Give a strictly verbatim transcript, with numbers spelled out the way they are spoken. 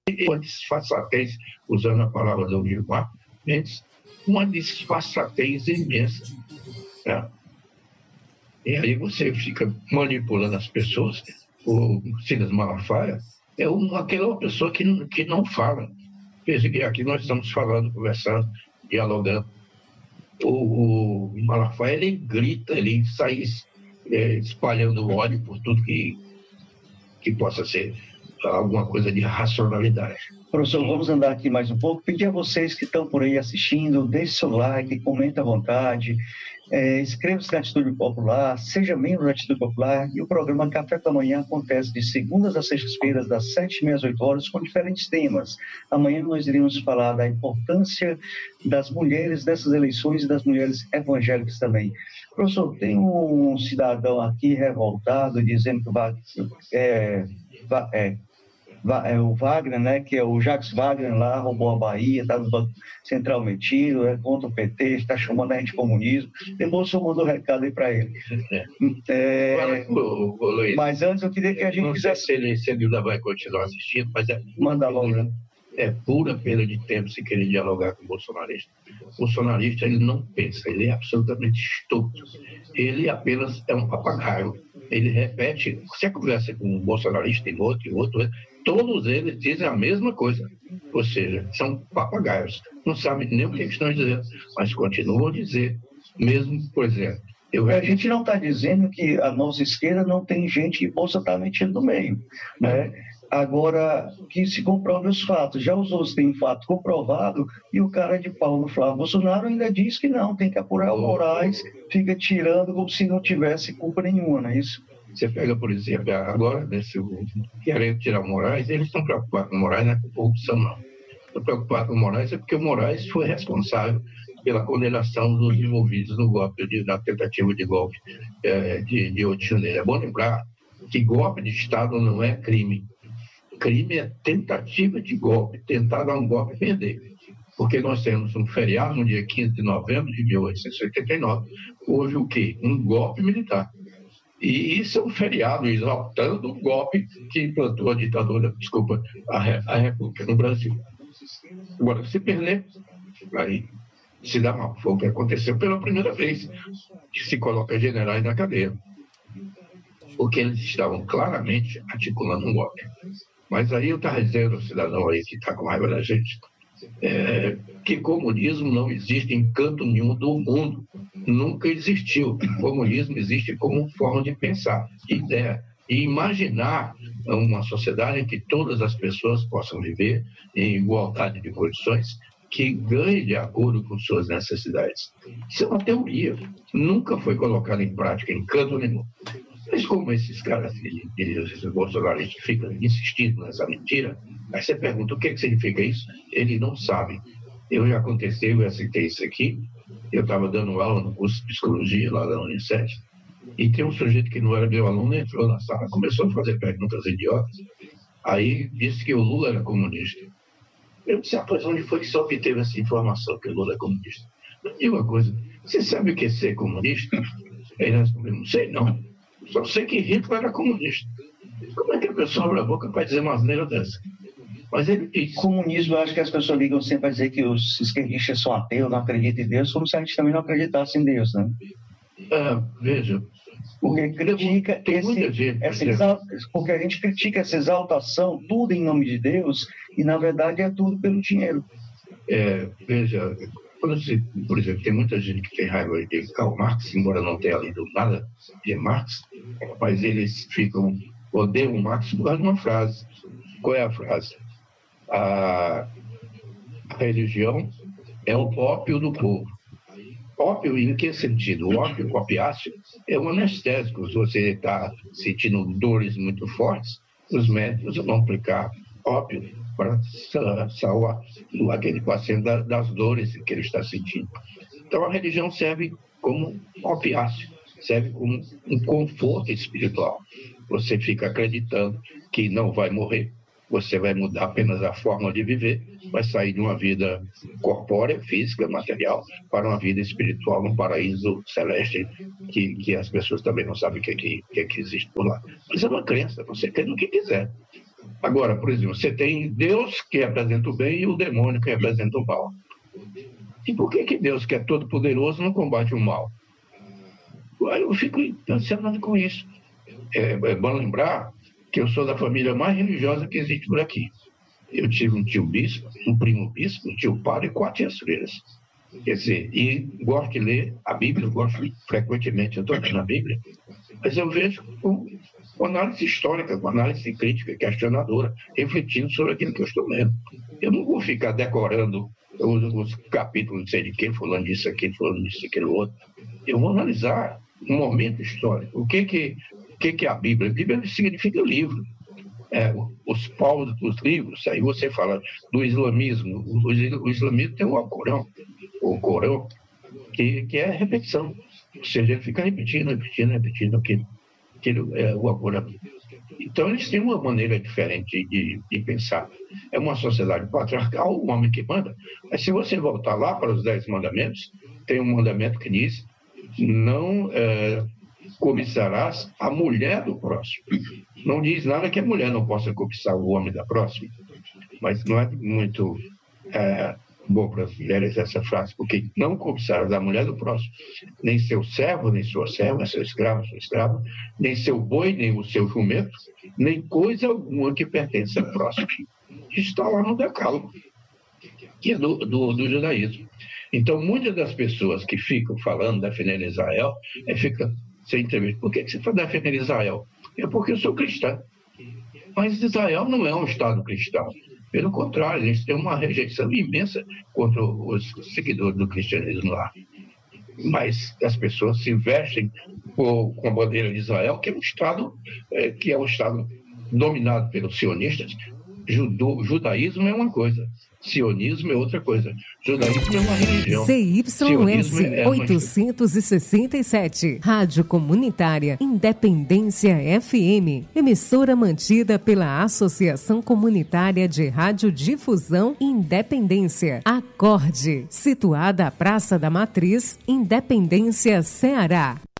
uma disfarçatez, usando a palavra do Gilmar Mendes, uma disfarçatez imensa. Né? E aí você fica manipulando as pessoas. O Silas Malafaia é uma, aquela pessoa que, que não fala. Veja que aqui nós estamos falando, conversando, dialogando. O, o Malafaia, ele grita, ele sai é, espalhando ódio por tudo que, que possa ser alguma coisa de racionalidade. Professor, vamos andar aqui mais um pouco. Pedir a vocês que estão por aí assistindo, deixe seu like, comente à vontade, é, inscreva-se na Atitude Popular, seja membro da Atitude Popular. E o programa Café da Manhã acontece de segundas a sextas-feiras, das sete e meia às oito horas, com diferentes temas. Amanhã nós iremos falar da importância das mulheres nessas eleições e das mulheres evangélicas também. Professor, tem um cidadão aqui revoltado dizendo que vai... É, vai é, É o Wagner, né, que é o Jacques Wagner lá, roubou a Bahia, está no Banco Central metido, é contra o P T, está chamando a gente de comunismo. Depois o senhor mandou um recado aí para ele. É, é, mas antes eu queria que a gente não fizesse... sei se ele, se ele ainda vai continuar assistindo, mas é... Manda logo, né? É pura perda de tempo se querer dialogar com o bolsonarista. O bolsonarista, ele não pensa, ele é absolutamente estúpido. Ele apenas é um papagaio. Ele repete, você conversa com um bolsonarista e outro e outro, todos eles dizem a mesma coisa. Ou seja, são papagaios. Não sabem nem o que estão dizendo, mas continuam a dizer. Mesmo, por exemplo... Eu... A gente não está dizendo que a nossa esquerda não tem gente que possa estar metido no meio, né? Agora, que se comprove os fatos. Já os outros têm fato comprovado e o cara de pau no Flávio Bolsonaro ainda diz que não, tem que apurar o Moraes, fica tirando como se não tivesse culpa nenhuma, não é isso? Você pega, por exemplo, agora, nesse, querendo tirar o Moraes, eles estão preocupados com o Moraes, não é com corrupção, não. Estão preocupados com o Moraes é porque o Moraes foi responsável pela condenação dos envolvidos no golpe, de, na tentativa de golpe é, de, de oito de janeiro. É bom lembrar que golpe de Estado não é crime. Crime é tentativa de golpe, tentar dar um golpe e perder. Porque nós temos um feriado no dia quinze de novembro de mil oitocentos e oitenta e nove, houve o quê? Um golpe militar. E isso é um feriado exaltando o golpe que implantou a ditadura, desculpa, a, a República no Brasil. Agora, se perder, aí se dá mal. Foi o que aconteceu pela primeira vez que se coloca generais na cadeia. Porque eles estavam claramente articulando um golpe. Mas aí eu estava dizendo ao cidadão aí que está com raiva da gente, é, que comunismo não existe em canto nenhum do mundo. Nunca existiu. O comunismo existe como forma de pensar, de ideia, e imaginar uma sociedade em que todas as pessoas possam viver em igualdade de condições, que ganhe de acordo com suas necessidades. Isso é uma teoria. Nunca foi colocada em prática em canto nenhum. Mas como esses caras, esses bolsonaristas, ficam insistindo nessa mentira, aí você pergunta o que, que significa isso? Eles não sabem. Eu já aconteceu, eu citei isso aqui, eu estava dando aula no curso de psicologia lá da Unicef, e tem um sujeito que não era meu aluno, entrou na sala, começou a fazer perguntas idiotas, aí disse que o Lula era comunista. Eu disse, ah, pois onde foi que você obteve essa informação que o Lula é comunista? Me diga uma coisa, você sabe o que é ser comunista? Aí nós respondemos, não sei não. Só sei que Hitler era comunista. Como é que a pessoa abre a boca para dizer uma asneira dessa? Mas ele diz... Comunismo, eu acho que as pessoas ligam sempre a dizer que os esquerdistas são ateus, não acreditam em Deus, como se a gente também não acreditasse em Deus, né? Ah, veja... Porque critica tem esse, muita gente, essa exalta, porque a gente critica essa exaltação, tudo em nome de Deus, e na verdade é tudo pelo dinheiro. É, veja... Quando se, por exemplo, tem muita gente que tem raiva de Karl Marx, embora não tenha lido nada de Marx, mas eles ficam, odeiam Marx por causa de uma frase. Qual é a frase? A, a religião é o ópio do povo. Ópio em que sentido? O ópio, o opiáceo, é um anestésico. Se você está sentindo dores muito fortes, os médicos vão aplicar ópio para salvar aquele paciente das dores que ele está sentindo. Então a religião serve como opiáceo, serve como um conforto espiritual. Você fica acreditando que não vai morrer, você vai mudar apenas a forma de viver, vai sair de uma vida corpórea, física, material, para uma vida espiritual, num paraíso celeste, que, que as pessoas também não sabem o que, que, que existe por lá. Mas é uma crença, você crê no que quiser. Agora, por exemplo, você tem Deus que representa o bem e o demônio que representa o mal. E por que, que Deus, que é todo poderoso, não combate o mal? Eu fico impressionado com isso. É, é bom lembrar que eu sou da família mais religiosa que existe por aqui. Eu tive um tio bispo, um primo bispo, um tio padre e quatro tias freiras. Quer dizer, e gosto de ler a Bíblia, eu gosto frequentemente, eu estou lendo a Bíblia, mas eu vejo com, com análise histórica, com análise crítica, questionadora, refletindo sobre aquilo que eu estou lendo. Eu não vou ficar decorando os, os capítulos, não sei de quem, falando disso aqui, falando disso, aquilo outro. Eu vou analisar um momento histórico. O que que, o que, que é a Bíblia? A Bíblia significa livro. É, os povos dos livros, aí você fala do islamismo. O, o islamismo tem o Alcorão, o Corão, que, que é repetição. Ou seja, ele fica repetindo, repetindo, repetindo aquilo, aquilo é o Alcorão. Então, eles têm uma maneira diferente de, de pensar. É uma sociedade patriarcal, o homem que manda. Mas se você voltar lá para os dez mandamentos, tem um mandamento que diz: não é, cobiçarás a mulher do próximo. Não diz nada que a mulher não possa cobiçar o homem da próxima. Mas não é muito é, bom para as mulheres essa frase, porque não cobiçarás a mulher do próximo, nem seu servo, nem sua serva, seu escravo, sua escrava, nem seu boi, nem o seu jumento, nem coisa alguma que pertence ao próximo. Isso está lá no Decálogo, que é do, do, do judaísmo. Então, muitas das pessoas que ficam falando, defendendo Israel, é, fica sem entrevista. Por que você está defendendo Israel? É porque eu sou cristão. Mas Israel não é um Estado cristão. Pelo contrário, eles têm uma rejeição imensa contra os seguidores do cristianismo lá. Mas as pessoas se vestem com a bandeira de Israel, que é um Estado, é, que é um Estado dominado pelos sionistas. Judo, judaísmo é uma coisa, sionismo é outra coisa. Judaísmo é uma religião. C Y S é oitocentos e sessenta e sete, Rádio Comunitária Independência F M, emissora mantida pela Associação Comunitária de Radiodifusão Independência, Acorde, situada à Praça da Matriz, Independência, Ceará.